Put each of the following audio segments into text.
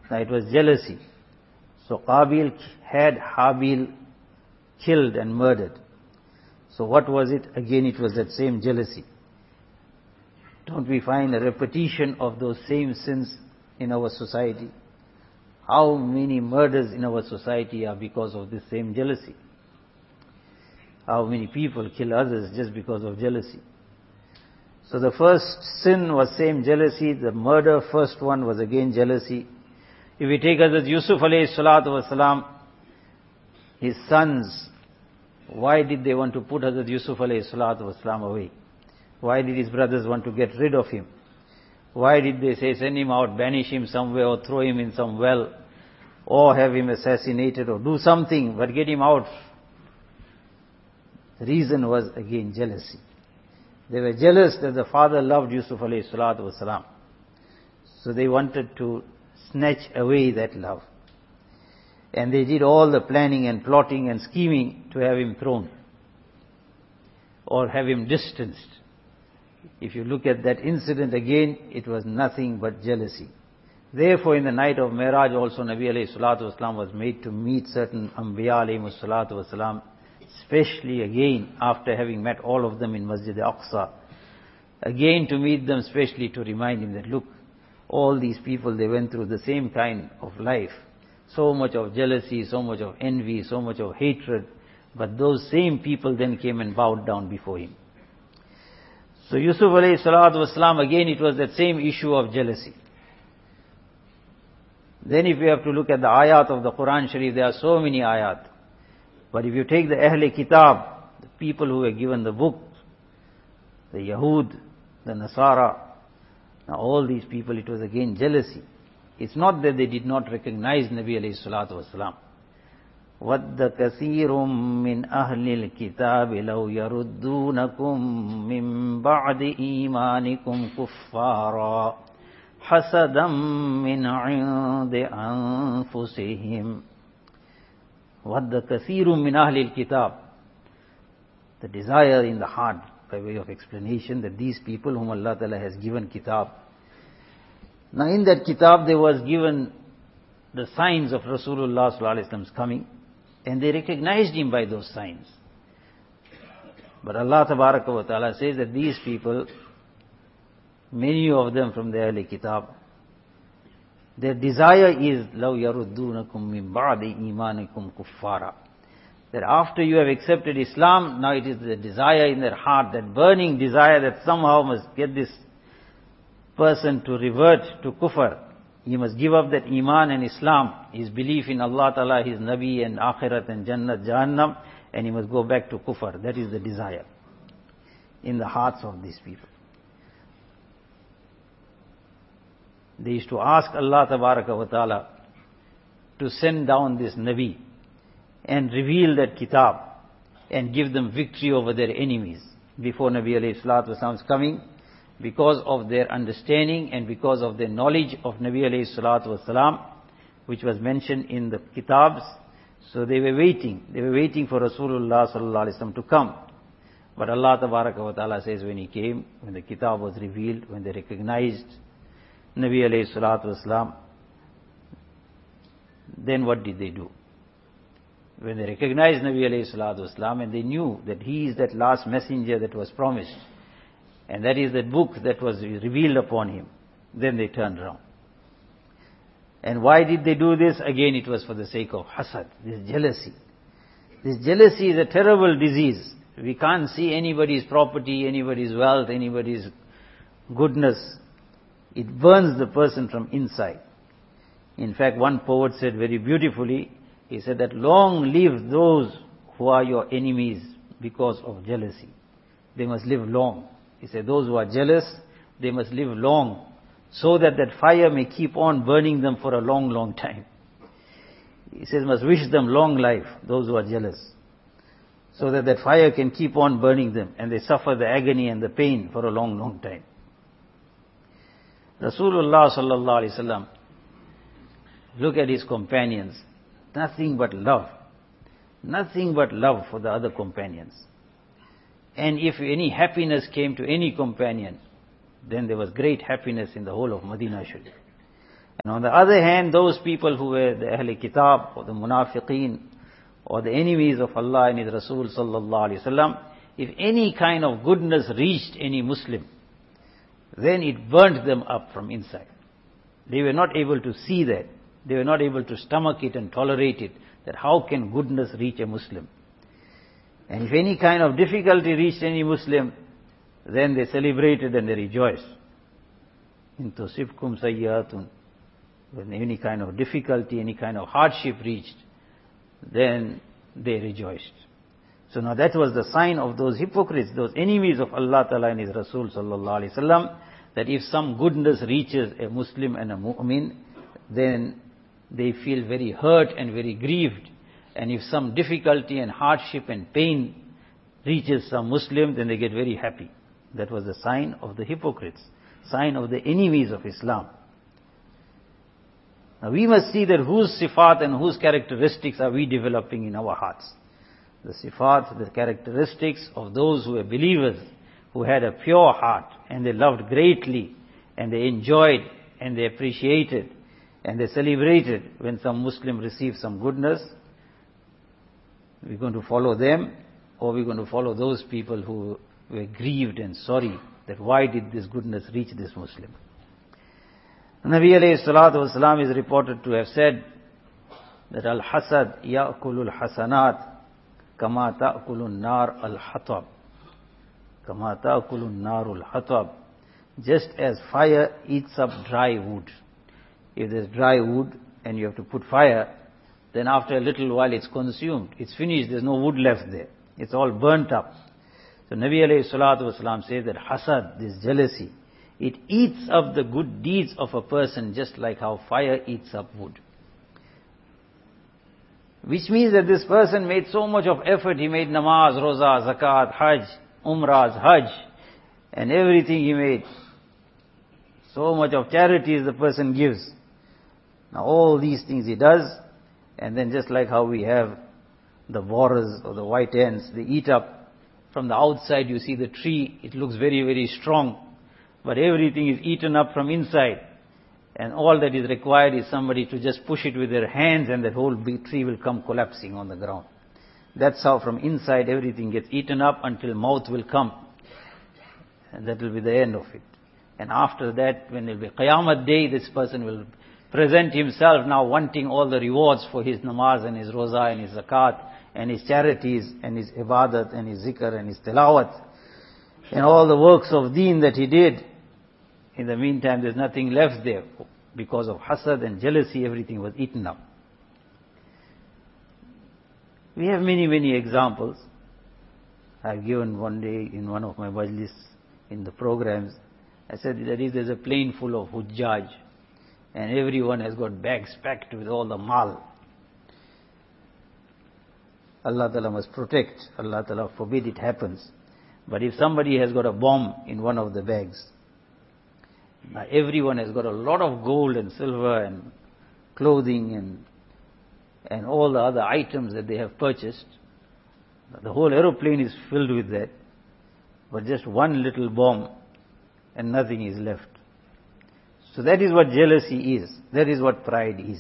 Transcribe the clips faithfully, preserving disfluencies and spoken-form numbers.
Now it was jealousy. So Qabil had Habil killed and murdered. So what was it? Again it was that same jealousy. Don't we find a repetition of those same sins in our society? How many murders in our society are because of this same jealousy? How many people kill others just because of jealousy? So the first sin was same jealousy. The murder, first one, was again jealousy. If we take Hazrat Yusuf alayhi salatu wasalam, his sons, why did they want to put Hazrat Yusuf alayhi salatu wasalam away? Why did his brothers want to get rid of him? Why did they say send him out, banish him somewhere, or throw him in some well, or have him assassinated, or do something, but get him out? The reason was again jealousy. They were jealous that the father loved Yusuf alayhi salatu wasalam. So they wanted to snatch away that love. And they did all the planning and plotting and scheming to have him thrown, or have him distanced. If you look at that incident again, it was nothing but jealousy. Therefore, in the night of Miraj also, Nabi alayhi salatu wasalam was made to meet certain Anbiya alayhi salatu wasalam, especially again after having met all of them in Masjid al-Aqsa. Again to meet them, especially to remind him that, look, all these people, they went through the same kind of life. So much of jealousy, so much of envy, so much of hatred. But those same people then came and bowed down before him. So Yusuf alayhi salatu wasalam, again it was that same issue of jealousy. Then if we have to look at the ayat of the Quran Sharif, there are so many ayat. But if you take the Ahle Kitab, the people who were given the book, the Yahud, the Nasara, now all these people, it was again jealousy. It's not that they did not recognize Nabi alayhi salatu wasalam. وَدَّ كَثِيرٌ مِّنْ أَهْلِ الْكِتَابِ لَوْ يَرُدُّونَكُمْ مِّن بَعْدِ إِيمَانِكُمْ كُفَّارًا حَسَدًا مِّنْ عِنْدِ أَنفُسِهِمْ. وَدَّ كَثِيرٌ مِّنْ أَهْلِ الْكِتَابِ. The desire in the heart, by way of explanation, that these people whom Allah Ta'ala has given kitab. Now in that kitab there was given the signs of Rasulullah Sallallahu Alaihi Wasallam's coming, and they recognized him by those signs. But Allah Tabaraka wa Ta'ala says that these people, many of them from the Ahle Kitab, their desire is لَوْ يَرُدُّونَكُمْ مِنْ بَعْدِ إِيمَانِكُمْ كُفَّارًا. That after you have accepted Islam, now it is the desire in their heart, that burning desire that somehow must get this person to revert to kufr. He must give up that iman and Islam, his belief in Allah Ta'ala, his Nabi and Akhirat and Jannat, Jahannam, and he must go back to kufr. That is the desire in the hearts of these people. They used to ask Allah Tabaraka wa Ta'ala to send down this Nabi and reveal that kitab and give them victory over their enemies before Nabi alayhi salatu wasalam's coming, because of their understanding and because of their knowledge of Nabi alayhi salatu wasalam, which was mentioned in the kitabs. So they were waiting. They were waiting for Rasulullah sallallahu alaihi wasallam to come. But Allah Tabaraka wa Ta'ala says when he came, when the kitab was revealed, when they recognized Nabi alayhi salatu wasalam, then what did they do? When they recognized Nabi alayhi salatu wasalam and they knew that he is that last messenger that was promised, and that is that book that was revealed upon him, then they turned around. And why did they do this? Again, it was for the sake of hasad, this jealousy. This jealousy is a terrible disease. We can't see anybody's property, anybody's wealth, anybody's goodness. It burns the person from inside. In fact, one poet said very beautifully, he said that long live those who are your enemies because of jealousy. They must live long. He said those who are jealous, they must live long, so that that fire may keep on burning them for a long, long time. He says must wish them long life, those who are jealous, so that that fire can keep on burning them and they suffer the agony and the pain for a long, long time. Rasulullah sallallahu alaihi wasallam, look at his companions, nothing but love, nothing but love for the other companions. And if any happiness came to any companion, then there was great happiness in the whole of Madinah Sharif. And on the other hand, those people who were the Ahl Kitab or the Munafiqeen or the enemies of Allah and His Rasul sallallahu alaihi wasallam, if any kind of goodness reached any Muslim, then it burnt them up from inside. They were not able to see that. They were not able to stomach it and tolerate it, that how can goodness reach a Muslim? And if any kind of difficulty reached any Muslim, then they celebrated and they rejoiced. In tusibkum sayyatun, when any kind of difficulty, any kind of hardship reached, then they rejoiced. So now that was the sign of those hypocrites, those enemies of Allah Ta'ala and His Rasul sallallahu alaihi wasallam, that if some goodness reaches a Muslim and a mu'min, then they feel very hurt and very grieved. And if some difficulty and hardship and pain reaches some Muslim, then they get very happy. That was the sign of the hypocrites, sign of the enemies of Islam. Now we must see that whose sifat and whose characteristics are we developing in our hearts. The sifat, the characteristics of those who are believers, who had a pure heart, and they loved greatly, and they enjoyed, and they appreciated, and they celebrated when some Muslim received some goodness. We're going to follow them, or we're going to follow those people who were grieved and sorry that why did this goodness reach this Muslim. Nabi alayhi salatu wasalam is reported to have said that al-hasad ya'kulul hasanat kama ta'kulun nar al-hatab. Kama ta'kulun nar al-hatab. Just as fire eats up dry wood. If there's dry wood and you have to put fire, then after a little while it's consumed. It's finished, there's no wood left there. It's all burnt up. So Nabi alayhi salatu wasalam says that hasad, this jealousy, it eats up the good deeds of a person just like how fire eats up wood. Which means that this person made so much of effort. He made namaz, roza, zakat, hajj, umrahs, hajj, and everything he made. So much of charities the person gives. Now all these things he does, and then just like how we have the borers or the white ants, they eat up. From the outside you see the tree, it looks very, very strong, but everything is eaten up from inside. And all that is required is somebody to just push it with their hands, and that whole big tree will come collapsing on the ground. That's how from inside everything gets eaten up until mouth will come. And that will be the end of it. And after that, when it will be Qiyamah day, this person will present himself now wanting all the rewards for his namaz and his roza and his zakat and his charities and his ibadat and his zikr and his tilawat and all the works of deen that he did. In the meantime, there's nothing left there. Because of hasad and jealousy, everything was eaten up. We have many, many examples. I've given one day in one of my majlis in the programs, I said that if there's a plane full of hujjaj, and everyone has got bags packed with all the mal, Allah Ta'ala must protect. Allah Ta'ala forbid it happens. But if somebody has got a bomb in one of the bags, now everyone has got a lot of gold and silver and clothing and and all the other items that they have purchased. The whole aeroplane is filled with that, but just one little bomb and nothing is left. So that is what jealousy is. That is what pride is.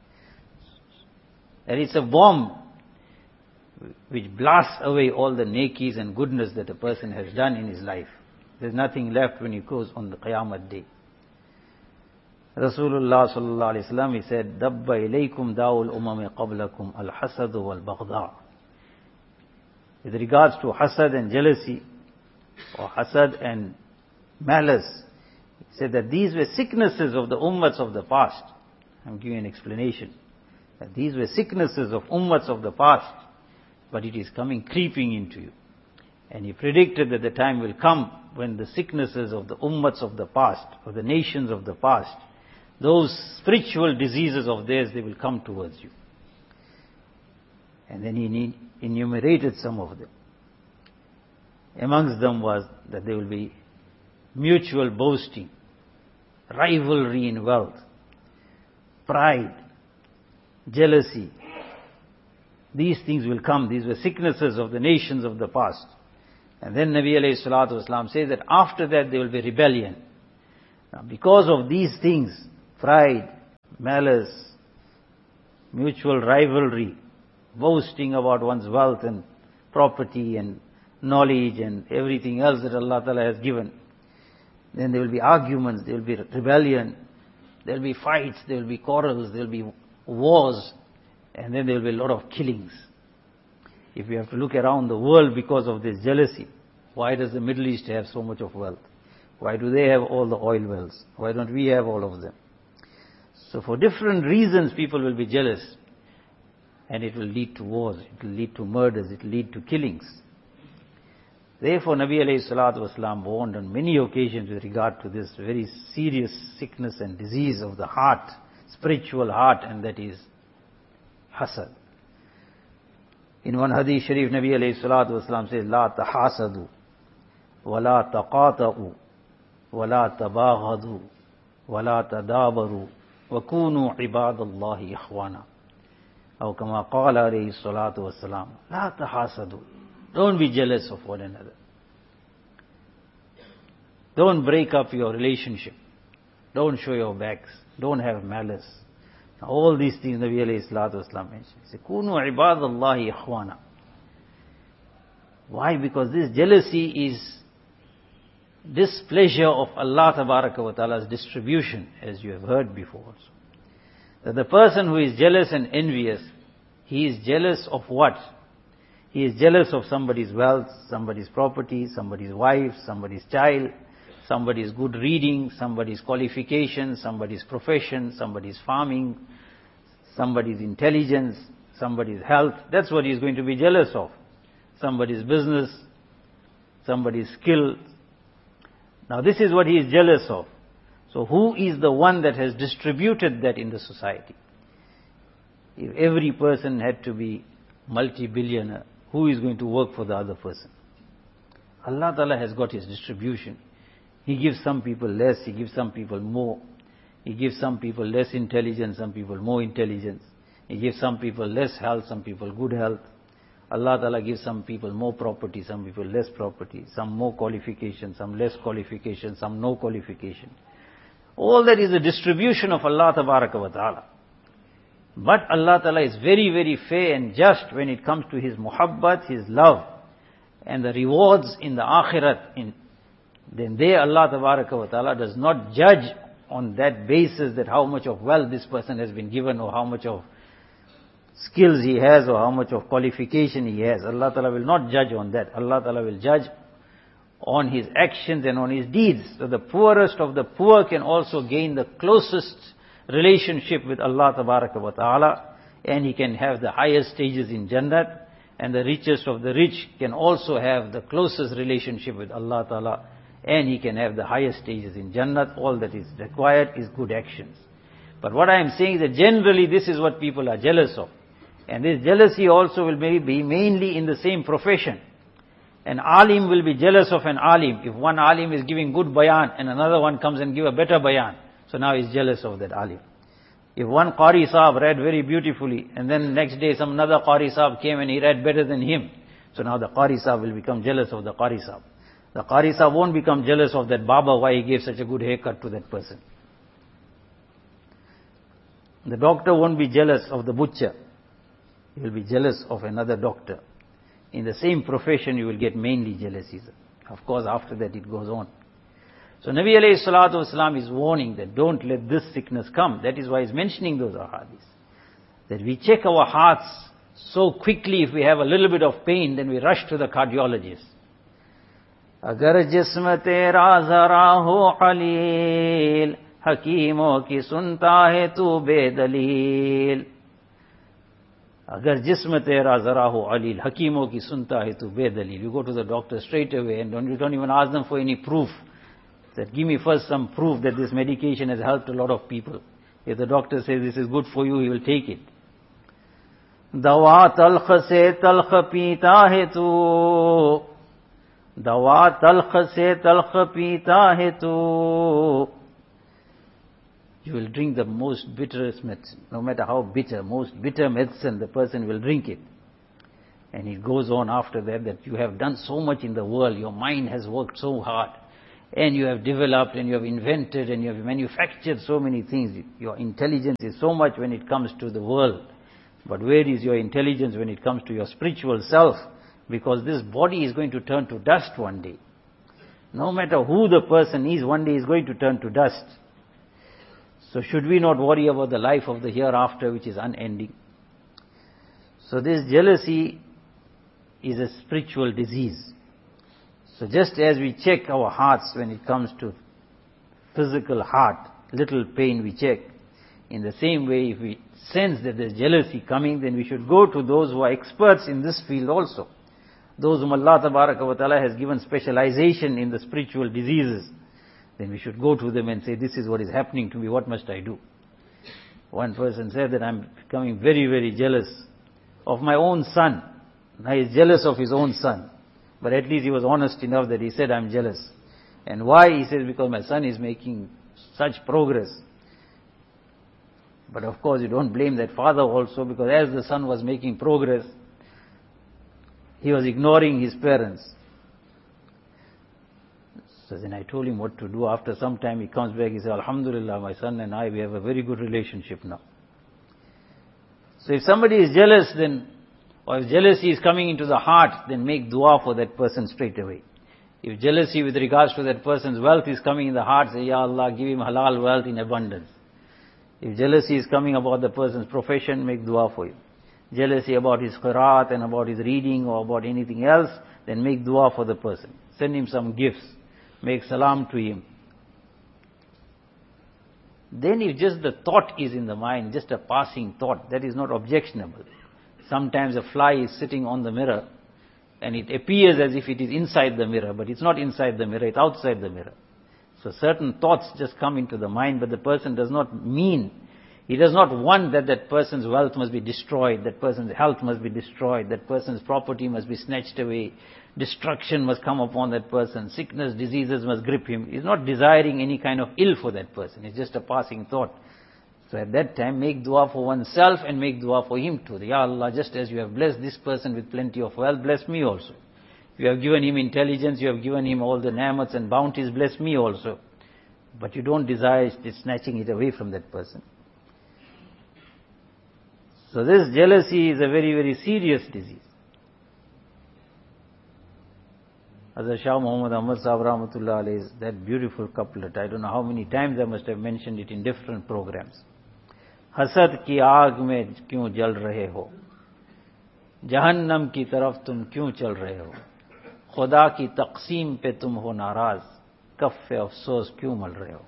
And it's a bomb which blasts away all the nekis and goodness that a person has done in his life. There's nothing left when he goes on the Qiyamah day. Rasulullah sallallahu alaihi wasallam, he said, "Dabba ilaykum da'ul umami qablakum al-hasad wal-baghda." With regards to hasad and jealousy, or hasad and malice, he said that these were sicknesses of the ummats of the past. I'm giving an explanation. That these were sicknesses of ummats of the past, but it is coming creeping into you. And he predicted that the time will come when the sicknesses of the ummats of the past, or the nations of the past, those spiritual diseases of theirs, they will come towards you. And then he enumerated some of them. Amongst them was that there will be mutual boasting, rivalry in wealth, pride, jealousy. These things will come. These were sicknesses of the nations of the past. And then Nabi alayhi salatu wasalam says that after that there will be rebellion. Now because of these things, pride, malice, mutual rivalry, boasting about one's wealth and property and knowledge and everything else that Allah Ta'ala has given. Then there will be arguments, there will be rebellion, there will be fights, there will be quarrels, there will be wars, and then there will be a lot of killings. If you have to look around the world because of this jealousy, why does the Middle East have so much of wealth? Why do they have all the oil wells? Why don't we have all of them? So for different reasons people will be jealous, and it will lead to wars, it will lead to murders, it will lead to killings. Therefore, Nabi alayhi salatu wasalam warned on many occasions with regard to this very serious sickness and disease of the heart, spiritual heart, and that is hasad. In one hadith sharif, Nabi alayhi salatu wasalam says, La tahasadu, wa la taqata'u, wa la tabaghadu, wa la tadabaru, wa kunu ibadallahi ikhwana. Aw kama qala alayhi salatu wasalam, La tahasadu. Don't be jealous of one another. Don't break up your relationship. Don't show your backs. Don't have malice. Now, all these things Nabi alayhi salatu wasalam mentioned. He said, Kunu ibadallahi ikhwana. Why? Because this jealousy is displeasure of Allah Tabaraka wa Ta'ala's distribution, as you have heard before also. That the person who is jealous and envious, he is jealous of what? He is jealous of somebody's wealth, somebody's property, somebody's wife, somebody's child, somebody's good reading, somebody's qualifications, somebody's profession, somebody's farming, somebody's intelligence, somebody's health. That's what he is going to be jealous of. Somebody's business, somebody's skill. Now this is what he is jealous of. So who is the one that has distributed that in the society? If every person had to be multi-billionaire, who is going to work for the other person? Allah Ta'ala has got his distribution. He gives some people less, he gives some people more. He gives some people less intelligence, some people more intelligence. He gives some people less health, some people good health. Allah Ta'ala gives some people more property, some people less property, some more qualification, some less qualification, some no qualification. All that is a distribution of Allah Tabaraka wa Ta'ala. But Allah Ta'ala is very, very fair and just when it comes to His muhabbat, His love, and the rewards in the akhirat. In, then there Allah Tabaraka wa Ta'ala does not judge on that basis that how much of wealth this person has been given or how much of skills he has or how much of qualification he has. Allah Ta'ala will not judge on that. Allah Ta'ala will judge on his actions and on his deeds. So the poorest of the poor can also gain the closest relationship with Allah Tabaraka wa Ta'ala, and he can have the highest stages in Jannat, and the richest of the rich can also have the closest relationship with Allah Ta'ala, and he can have the highest stages in Jannat. All that is required is good actions. But what I am saying is that generally this is what people are jealous of. And this jealousy also will maybe be mainly in the same profession. An alim will be jealous of an alim. If one alim is giving good bayan and another one comes and give a better bayan, so now he's jealous of that alim. If one Qari Sahib read very beautifully, and then next day some another Qari Sahib came and he read better than him, so now the Qari Sahib will become jealous of the Qari Sahib. The Qari Sahib won't become jealous of that Baba, why he gave such a good haircut to that person. The doctor won't be jealous of the butcher. He will be jealous of another doctor. In the same profession you will get mainly jealousies. Of course after that it goes on. So Nabi alayhi salatu wasalam is warning that don't let this sickness come. That is why he's mentioning those ahadith. That we check our hearts so quickly. If we have a little bit of pain, then we rush to the cardiologist. Agar jism tera zara ho qaleel, hakimo ki sunta hai tu bedalil. Agar jism tera zara ho qaleel, hakimo ki sunta hai tu bedalil. You go to the doctor straight away and don't, you don't even ask them for any proof. That give me first some proof that this medication has helped a lot of people. If the doctor says this is good for you, he will take it. Dawa talkh se talkh peeta hai tu. Dawa talkh se talkh peeta hai tu. You will drink the most bitterest medicine. No matter how bitter, most bitter medicine, the person will drink it. And it goes on after that, that you have done so much in the world, your mind has worked so hard. and you have developed and you have invented and you have manufactured so many things. Your intelligence is so much when it comes to the world. But where is your intelligence when it comes to your spiritual self? Because this body is going to turn to dust one day. No matter who the person is, one day is going to turn to dust. So should we not worry about the life of the hereafter, which is unending? So this jealousy is a spiritual disease. So just as we check our hearts when it comes to physical heart, little pain we check, in the same way if we sense that there's jealousy coming, then we should go to those who are experts in this field also. Those whom Allah Tabaraka wa Ta'ala has given specialization in the spiritual diseases, then we should go to them and say, this is what is happening to me, what must I do? One person said that I'm becoming very, very jealous of my own son. Now he is jealous of his own son. But at least he was honest enough that he said, I'm jealous. And why? He says, because my son is making such progress. But of course you don't blame that father also, because as the son was making progress, he was ignoring his parents. So then I told him what to do. After some time he comes back, he says, Alhamdulillah, my son and I, we have a very good relationship now. So if somebody is jealous, then, or if jealousy is coming into the heart, then make dua for that person straight away. If jealousy with regards to that person's wealth is coming in the heart, say, Ya Allah, give him halal wealth in abundance. If jealousy is coming about the person's profession, make dua for him. Jealousy about his qiraat and about his reading or about anything else, then make dua for the person. Send him some gifts. Make salam to him. Then if just the thought is in the mind, just a passing thought, that is not objectionable. Sometimes a fly is sitting on the mirror and it appears as if it is inside the mirror, but it's not inside the mirror, it's outside the mirror. So certain thoughts just come into the mind, but the person does not mean, he does not want that that person's wealth must be destroyed, that person's health must be destroyed, that person's property must be snatched away, destruction must come upon that person, sickness, diseases must grip him. He's not desiring any kind of ill for that person, it's just a passing thought. So at that time, make dua for oneself and make dua for him too. Ya Allah, just as you have blessed this person with plenty of wealth, bless me also. You have given him intelligence, you have given him all the ni'mats and bounties, bless me also. But you don't desire snatching it away from that person. So this jealousy is a very, very serious disease. Hazrat Shah Muhammad Ahmad Sahib Rahmatullah Alayhi, that beautiful couplet, I don't know how many times I must have mentioned it in different programs. Hasad ki aag mein kyun jal rahe ho? Jahannam ki taraf tum kyun chal rahe ho? Khuda ki taqseem pe tum ho naraz, kaffe afsos kyun mal rahe ho?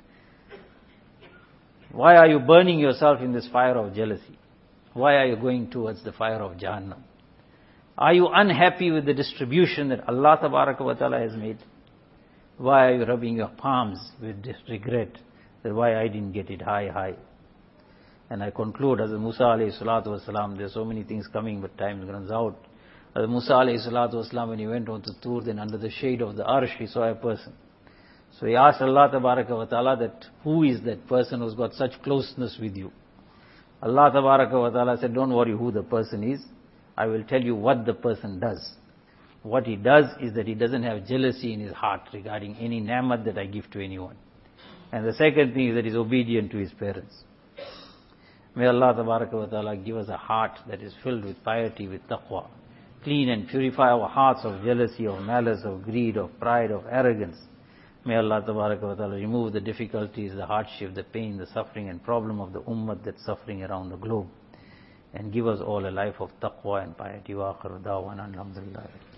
Why are you burning yourself in this fire of jealousy? Why are you going towards the fire of Jahannam? Are you unhappy with the distribution that Allah Tabaraka wa Ta'ala has made? Why are you rubbing your palms with this regret that why I didn't get it high, high? And I conclude, as Musa alayhi salatu wasalam, there are so many things coming, but time runs out. As Musa alayhi salatu wasalam, when he went on to Tur, then under the shade of the Arsh, he saw a person. So he asked Allah Tabaraka wa Ta'ala that, who is that person who's got such closeness with you? Allah Tabaraka wa Ta'ala said, don't worry who the person is. I will tell you what the person does. What he does is that he doesn't have jealousy in his heart regarding any ni'mat that I give to anyone. And the second thing is that he is obedient to his parents. May Allah Tabaraka wa Ta'ala give us a heart that is filled with piety, with taqwa. Clean and purify our hearts of jealousy, of malice, of greed, of pride, of arrogance. May Allah Tabaraka wa Ta'ala remove the difficulties, the hardship, the pain, the suffering and problem of the ummah that's suffering around the globe. And give us all a life of taqwa and piety. Wa akhir da'wana alhamdulillah.